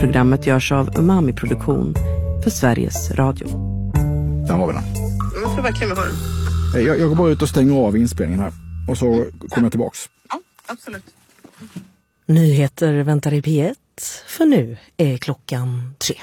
Programmet görs av Umami Produktion för Sveriges Radio. Där har vi den. Jag tror verkligen vi har den. Jag går bara ut och stänger av inspelningen här. Och så kommer jag tillbaks. Ja, absolut. Nyheter väntar i P1, för nu är klockan 3.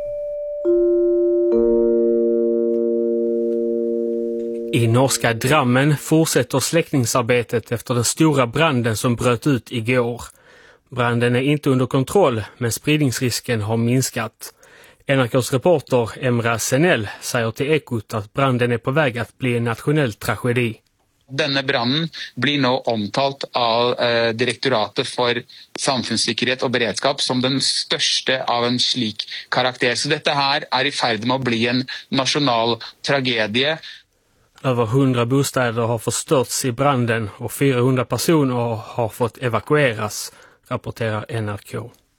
I norska Drammen fortsätter släckningsarbetet efter den stora branden som bröt ut igår. Branden är inte under kontroll, men spridningsrisken har minskat. NRKs reporter Emra Senell säger till Ekot att branden är på väg att bli en nationell tragedi. Denne branden blir nu omtalt av Direktoratet för samfunnssikkerhet och beredskap som den största av en slik karaktär. Så detta här är i färd med att bli en national tragedie. Över 100 bostäder har förstörts i branden och 400 personer har fått evakueras, rapporterar NRK.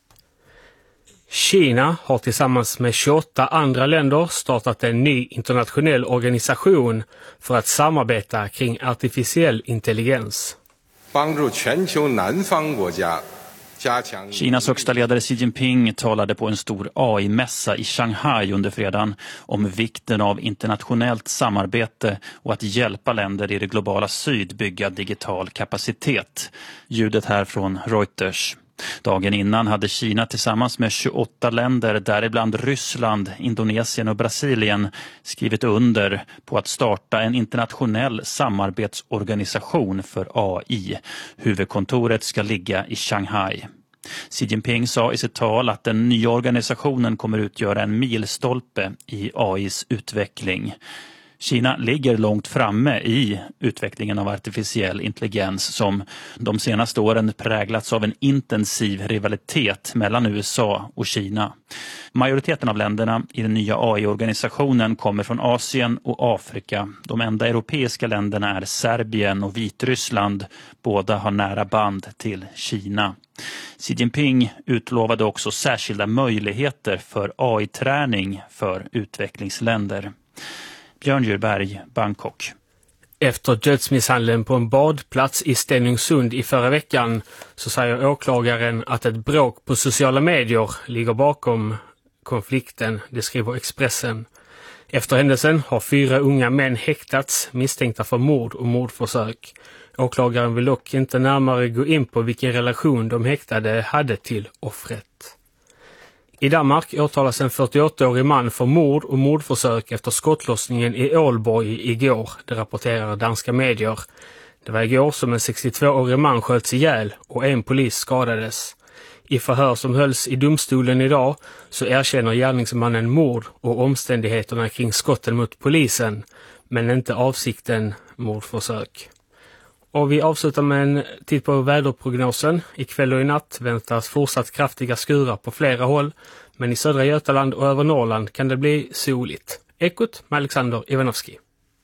Kina har tillsammans med 28 andra länder startat en ny internationell organisation för att samarbeta kring artificiell intelligens. Kinas högsta ledare Xi Jinping talade på en stor AI-mässa i Shanghai under fredagen om vikten av internationellt samarbete och att hjälpa länder i det globala syd bygga digital kapacitet. Ljudet här från Reuters. Dagen innan hade Kina tillsammans med 28 länder, däribland Ryssland, Indonesien och Brasilien, skrivit under på att starta en internationell samarbetsorganisation för AI. Huvudkontoret ska ligga i Shanghai. Xi Jinping sa i sitt tal att den nya organisationen kommer utgöra en milstolpe i AIs utveckling. Kina ligger långt framme i utvecklingen av artificiell intelligens som de senaste åren präglats av en intensiv rivalitet mellan USA och Kina. Majoriteten av länderna i den nya AI-organisationen kommer från Asien och Afrika. De enda europeiska länderna är Serbien och Vitryssland. Båda har nära band till Kina. Xi Jinping utlovade också särskilda möjligheter för AI-träning för utvecklingsländer. Björn Djurberg, Bangkok. Efter dödsmisshandeln på en badplats i Stenungsund i förra veckan så säger åklagaren att ett bråk på sociala medier ligger bakom konflikten, det skriver Expressen. Efter händelsen har 4 unga män häktats misstänkta för mord och mordförsök. Åklagaren vill dock inte närmare gå in på vilken relation de häktade hade till offret. I Danmark åtalas en 48-årig man för mord och mordförsök efter skottlossningen i Ålborg igår, det rapporterar danska medier. Det var igår som en 62-årig man sköts ihjäl och en polis skadades. I förhör som hölls i domstolen idag så erkänner gärningsmannen mord och omständigheterna kring skotten mot polisen, men inte avsikten mordförsök. Och vi avslutar med en titt på väderprognosen. Ikväll och i natt väntas fortsatt kraftiga skurar på flera håll, men i södra Götaland och över Norrland kan det bli soligt. Ekot med Alexander Ivanovski.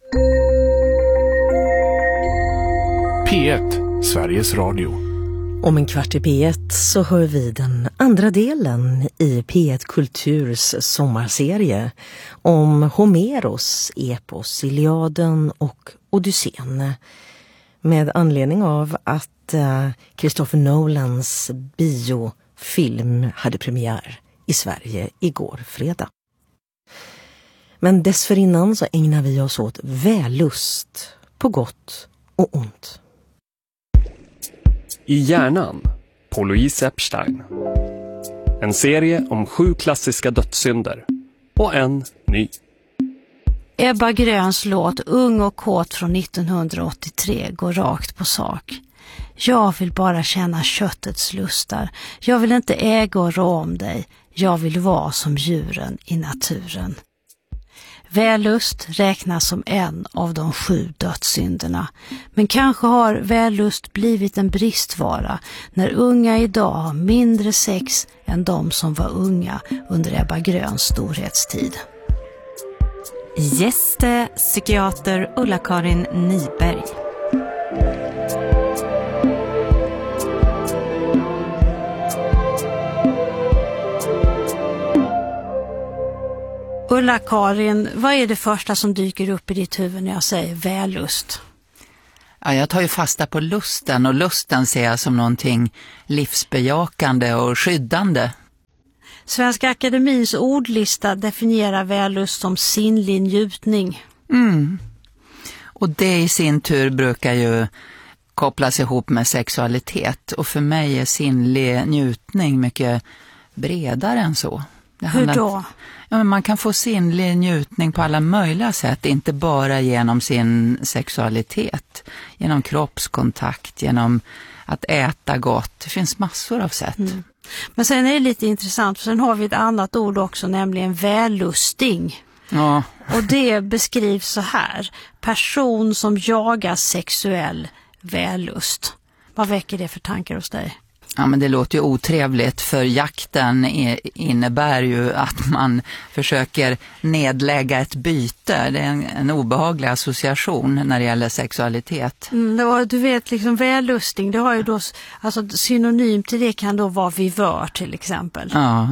P1, Sveriges Radio. Om en kvart i P1 så hör vi den andra delen i P1 Kulturs sommarserie om Homeros epos Iliaden och Odysseen. Med anledning av att Christopher Nolans biofilm hade premiär i Sverige igår fredag. Men dessförinnan så ägnar vi oss åt vällust på gott och ont. I hjärnan på Louise Epstein. En serie om 7 klassiska dödssynder och en ny. Ebba Gröns låt Ung och kåt från 1983 går rakt på sak. Jag vill bara känna köttets lustar. Jag vill inte äga och rå om dig. Jag vill vara som djuren i naturen. Vällust räknas som en av de 7 dödssynderna. Men kanske har vällust blivit en bristvara när unga idag har mindre sex än de som var unga under Ebba Gröns storhetstid. Gäste psykiater Ulla-Karin Nyberg. Ulla-Karin, vad är det första som dyker upp i ditt huvud när jag säger vällust? Ja, jag tar ju fasta på lusten, och lusten ser jag som någonting livsbejakande och skyddande. Svenska Akademins ordlista definierar vällust som sinnlig njutning. Och det i sin tur brukar ju kopplas ihop med sexualitet. Och för mig är sinnlig njutning mycket bredare än så. Hur då? Ja, men man kan få sinnlig njutning på alla möjliga sätt. Inte bara genom sin sexualitet. Genom kroppskontakt, genom att äta gott. Det finns massor av sätt. Men sen är det lite intressant, för sen har vi ett annat ord också, nämligen vällusting. Ja. Och det beskrivs så här: person som jagar sexuell vällust. Vad väcker det för tankar hos dig? Ja, men det låter ju otrevligt, för jakten innebär ju att man försöker nedlägga ett byte. Det är en obehaglig association när det gäller sexualitet. Du vet, liksom vällusting, det har ju då, alltså synonym till det kan då vara vivör till exempel. Ja.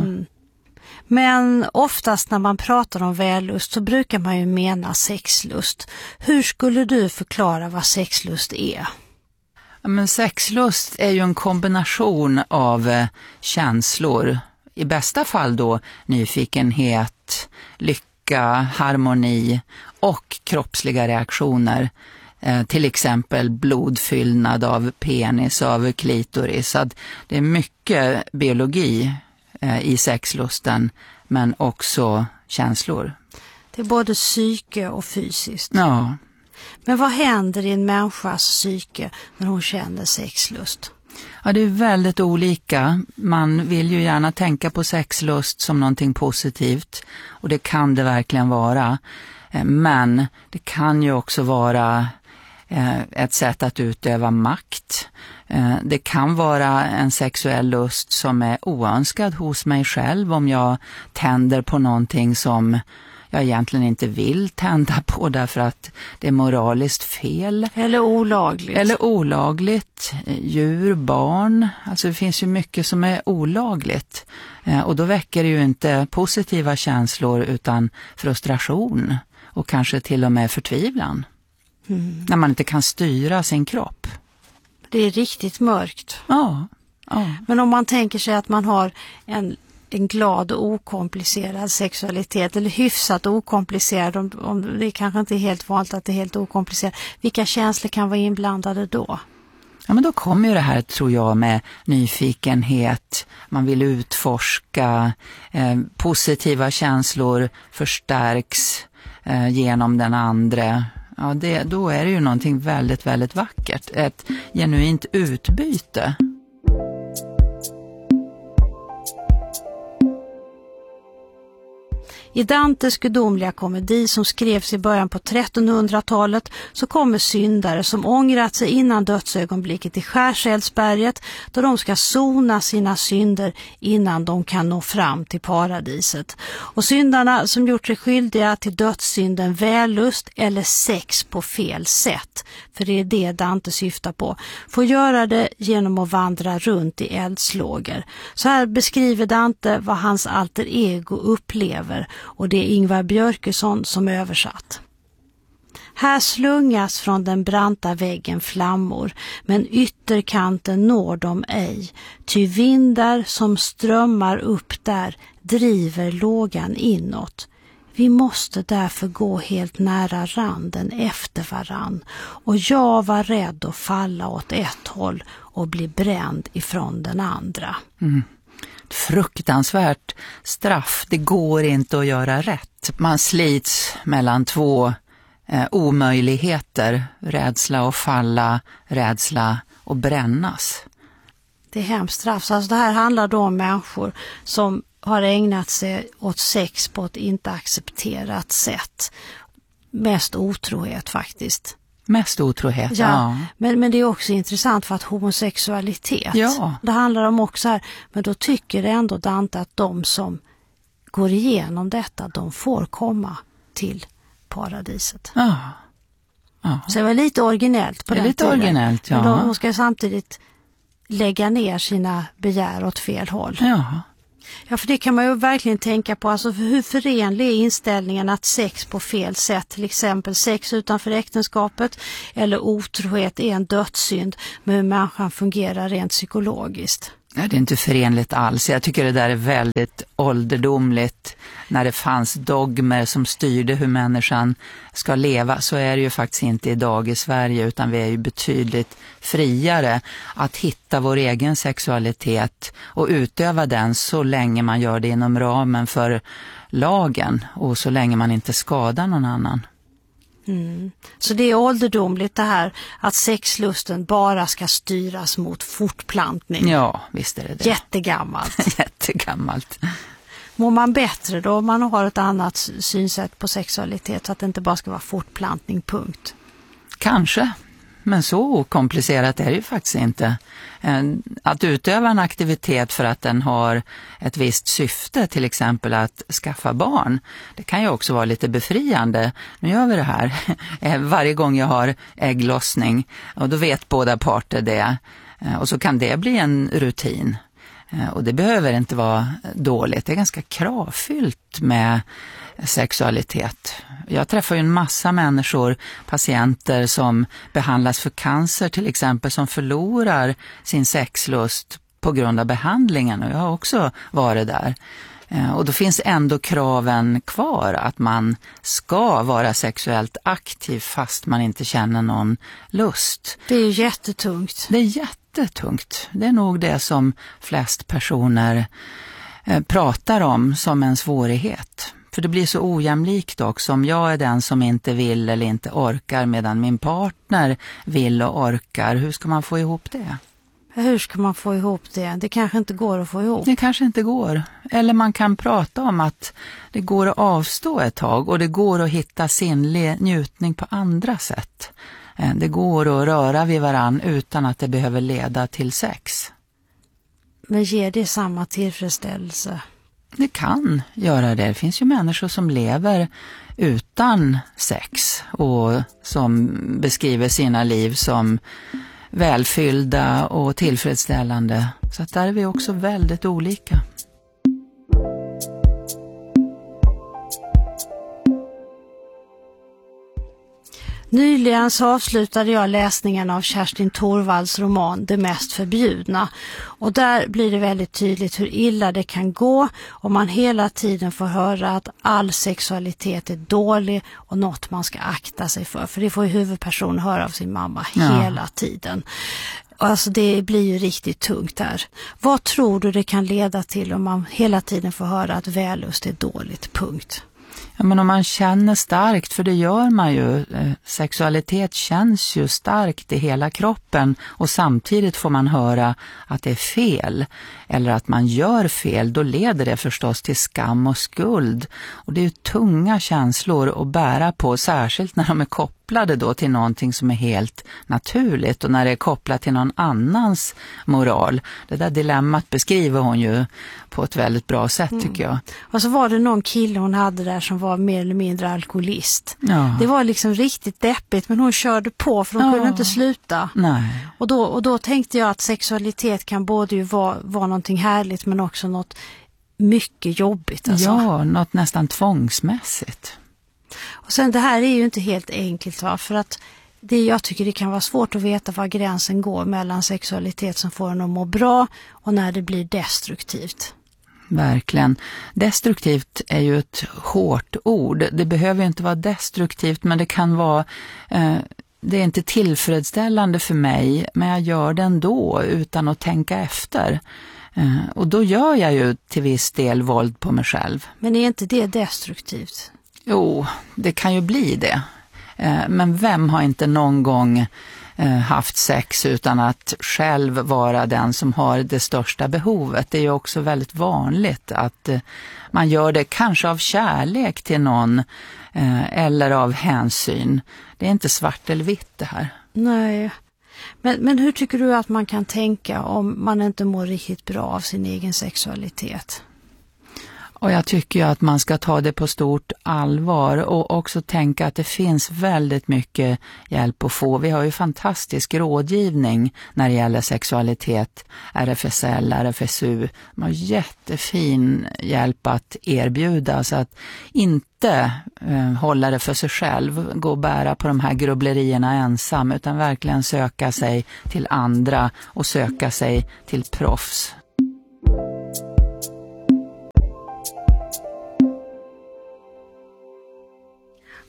Men oftast när man pratar om vällust så brukar man ju mena sexlust. Hur skulle du förklara vad sexlust är? Men sexlust är ju en kombination av känslor. I bästa fall då nyfikenhet, lycka, harmoni och kroppsliga reaktioner. Till exempel blodfyllnad av penis, av klitoris. Så det är mycket biologi i sexlusten, men också känslor. Det är både psyke och fysiskt. Ja. Men vad händer i en människas psyke när hon känner sexlust? Ja, det är väldigt olika. Man vill ju gärna tänka på sexlust som någonting positivt, och det kan det verkligen vara. Men det kan ju också vara ett sätt att utöva makt. Det kan vara en sexuell lust som är oönskad hos mig själv, om jag tänder på någonting som jag egentligen inte vill tända på därför att det är moraliskt fel. Eller olagligt. Eller olagligt. Djur, barn. Alltså det finns ju mycket som är olagligt. Och då väcker det ju inte positiva känslor utan frustration. Och kanske till och med förtvivlan. När man inte kan styra sin kropp. Det är riktigt mörkt. Ja. Men om man tänker sig att man har en glad och okomplicerad sexualitet, eller hyfsat okomplicerad, om det kanske inte är helt vanligt att det är helt okomplicerat. Vilka känslor kan vara inblandade då? Ja, men då kommer ju det här, tror jag, med nyfikenhet. Man vill utforska. Positiva känslor förstärks genom den andra. Ja, då är det ju någonting väldigt, väldigt vackert. Ett genuint utbyte. I Dantes gudomliga komedi som skrevs i början på 1300-talet så kommer syndare som ångrat sig innan dödsögonblicket i Skärseldsberget, då de ska sona sina synder innan de kan nå fram till paradiset. Och syndarna som gjort sig skyldiga till dödssynden vällust eller sex på fel sätt, för det är det Dante syftar på, får göra det genom att vandra runt i eldslågor. Så här beskriver Dante vad hans alter ego upplever, och det är Ingvar Björkesson som översatt. Här slungas från den branta väggen flammor, men ytterkanten når de ej. Ty vindar som strömmar upp där driver lågan inåt. Vi måste därför gå helt nära randen efter varann, och jag var rädd att falla åt ett håll och bli bränd ifrån den andra. Fruktansvärt straff. Det går inte att göra rätt. Man slits mellan två omöjligheter. Rädsla att falla, rädsla att brännas. Det är hemskt straff. Alltså det här handlar då om människor som har ägnat sig åt sex på ett inte accepterat sätt. Mest otrohet faktiskt. Mest otrohet, ja. Men det är också intressant för att homosexualitet, ja. Det handlar om också här, men då tycker det ändå Dante att de som går igenom detta, de får komma till paradiset. Ja. Så det var lite originellt på den lite tiden. Originellt, ja. Men de ska samtidigt lägga ner sina begär åt fel håll. Ja, för det kan man ju verkligen tänka på. Alltså hur förenlig är inställningen att sex på fel sätt, till exempel sex utanför äktenskapet eller otrohet är en dödssynd, med hur människan fungerar rent psykologiskt. Nej, det är inte förenligt alls. Jag tycker det där är väldigt ålderdomligt. När det fanns dogmer som styrde hur människan ska leva, så är det ju faktiskt inte idag i Sverige, utan vi är ju betydligt friare att hitta vår egen sexualitet och utöva den så länge man gör det inom ramen för lagen och så länge man inte skadar någon annan. Så det är ålderdomligt det här att sexlusten bara ska styras mot fortplantning. Ja, visst är det. Jättegammalt. Jättegammalt. Mår man bättre då om man har ett annat synsätt på sexualitet, så att det inte bara ska vara fortplantning, punkt? Kanske, men så komplicerat är det ju faktiskt inte. Att utöva en aktivitet för att den har ett visst syfte, till exempel att skaffa barn, det kan ju också vara lite befriande. Nu gör vi det här varje gång jag har ägglossning, och då vet båda parter det. Och så kan det bli en rutin. Och det behöver inte vara dåligt. Det är ganska kravfyllt med sexualitet. Jag träffar ju en massa människor, patienter som behandlas för cancer till exempel, som förlorar sin sexlust på grund av behandlingen, och jag har också varit där. Och då finns ändå kraven kvar att man ska vara sexuellt aktiv fast man inte känner någon lust. Det är jättetungt. Det är jättetungt. Det är nog det som flest personer pratar om som en svårighet. För det blir så ojämlikt också, om jag är den som inte vill eller inte orkar medan min partner vill och orkar. Hur ska man få ihop det? Hur ska man få ihop det? Det kanske inte går att få ihop. Det kanske inte går. Eller man kan prata om att det går att avstå ett tag och det går att hitta sinnlig njutning på andra sätt. Det går att röra vid varann utan att det behöver leda till sex. Men ger det samma tillfredsställelse? Det kan göra det. Det finns ju människor som lever utan sex och som beskriver sina liv som välfyllda och tillfredsställande. Så att där är vi också väldigt olika. Nyligen så avslutade jag läsningen av Kerstin Thorvalds roman Det mest förbjudna, och där blir det väldigt tydligt hur illa det kan gå om man hela tiden får höra att all sexualitet är dålig och något man ska akta sig för det får ju huvudpersonen höra av sin mamma hela tiden. Alltså det blir ju riktigt tungt där. Vad tror du det kan leda till om man hela tiden får höra att vällust är dåligt, punkt? Ja, men om man känner starkt, för det gör man ju, sexualitet känns ju starkt i hela kroppen, och samtidigt får man höra att det är fel eller att man gör fel, då leder det förstås till skam och skuld. Och det är ju tunga känslor att bära på, särskilt när de är kopplade då till någonting som är helt naturligt och när det är kopplat till någon annans moral. Det där dilemmat beskriver hon ju på ett väldigt bra sätt tycker jag. Och så var det någon kille hon hade där som var mer eller mindre alkoholist. Ja. Det var liksom riktigt deppigt, men hon körde på för hon kunde inte sluta. Nej. Och då tänkte jag att sexualitet kan både ju vara någonting härligt men också något mycket jobbigt. Alltså. Ja, något nästan tvångsmässigt. Och sen det här är ju inte helt enkelt, va? För att jag tycker det kan vara svårt att veta var gränsen går mellan sexualitet som får en att må bra och när det blir destruktivt. Verkligen. Destruktivt är ju ett hårt ord. Det behöver inte vara destruktivt, men det kan vara... det är inte tillfredsställande för mig, men jag gör det ändå utan att tänka efter. Och då gör jag ju till viss del våld på mig själv. Men är inte det destruktivt? Jo, det kan ju bli det. Men vem har inte någon gång haft sex utan att själv vara den som har det största behovet? Det är ju också väldigt vanligt att man gör det kanske av kärlek till någon eller av hänsyn. Det är inte svart eller vitt det här. Nej. Men hur tycker du att man kan tänka om man inte mår riktigt bra av sin egen sexualitet? Och jag tycker ju att man ska ta det på stort allvar och också tänka att det finns väldigt mycket hjälp att få. Vi har ju fantastisk rådgivning när det gäller sexualitet, RFSL, RFSU. De har jättefin hjälp att erbjuda, så att inte hålla det för sig själv, gå och bära på de här grubblerierna ensam, utan verkligen söka sig till andra och söka sig till proffs.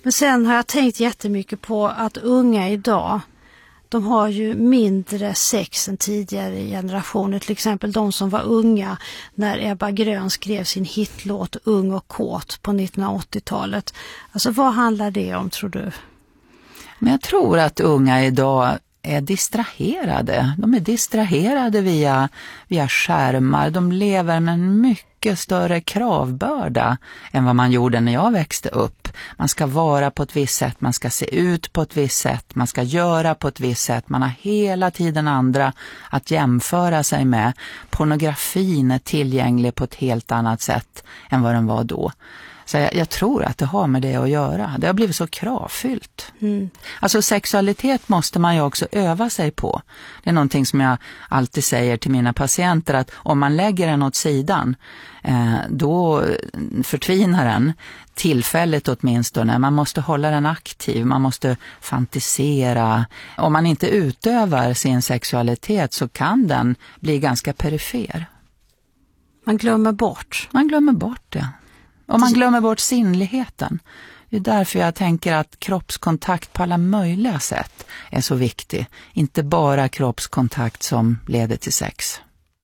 Men sen har jag tänkt jättemycket på att unga idag, de har ju mindre sex än tidigare generationer. Till exempel de som var unga när Ebba Grön skrev sin hitlåt Ung och kåt på 1980-talet. Alltså vad handlar det om, tror du? Men jag tror att unga idag är distraherade. De är distraherade via skärmar. De lever med en mycket större kravbörda än vad man gjorde när jag växte upp. Man ska vara på ett visst sätt, man ska se ut på ett visst sätt, man ska göra på ett visst sätt. Man har hela tiden andra att jämföra sig med. Pornografin är tillgänglig på ett helt annat sätt än vad den var då. Så jag tror att det har med det att göra. Det har blivit så kravfyllt. Alltså sexualitet måste man ju också öva sig på. Det är någonting som jag alltid säger till mina patienter, att om man lägger den åt sidan, då förtvinar den. Tillfälligt åtminstone. Man måste hålla den aktiv. Man måste fantisera. Om man inte utövar sin sexualitet så kan den bli ganska perifer. Man glömmer bort. Man glömmer bort det. Och man glömmer bort sinnligheten. Det är därför jag tänker att kroppskontakt på alla möjliga sätt är så viktig. Inte bara kroppskontakt som leder till sex.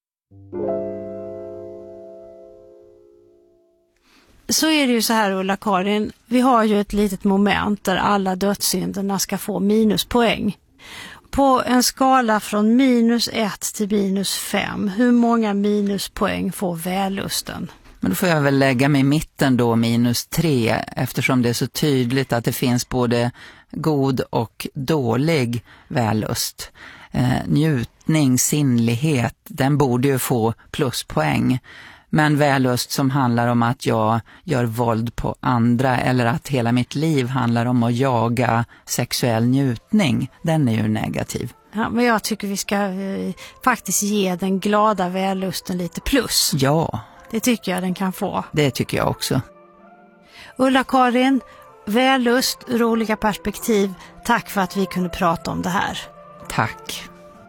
Så är det ju så här, Ulla-Karin. Vi har ju ett litet moment där alla dödssynderna ska få minuspoäng. På en skala från -1 till -5, hur många minuspoäng får vällusten? Men då får jag väl lägga mig i mitten då, -3, eftersom det är så tydligt att det finns både god och dålig vällust. Njutning, sinnlighet, den borde ju få pluspoäng. Men vällust som handlar om att jag gör våld på andra eller att hela mitt liv handlar om att jaga sexuell njutning, den är ju negativ. Ja, men jag tycker vi ska faktiskt ge den glada vällusten lite plus. Ja. Det tycker jag den kan få. Det tycker jag också. Ulla-Karin, vällust, roliga perspektiv. Tack för att vi kunde prata om det här. Tack.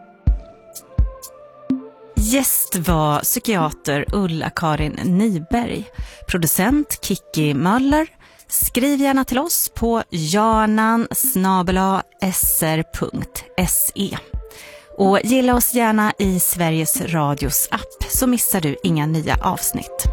Gäst var psykiater Ulla-Karin Nyberg. Producent Kiki Möller. Skriv gärna till oss på janan@sr.se. Och gilla oss gärna i Sveriges Radios app så missar du inga nya avsnitt.